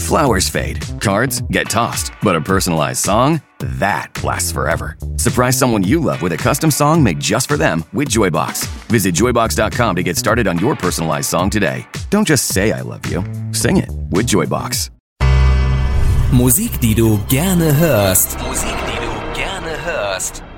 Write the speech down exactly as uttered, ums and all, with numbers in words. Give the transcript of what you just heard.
Flowers fade, cards get tossed, but a personalized song? That lasts forever. Surprise someone you love with a custom song made just for them with Joybox. Visit joybox dot com to get started on your personalized song today. Don't just say I love you. Sing it with Joybox. Musik, die du gerne hörst. Musik, die du gerne hörst.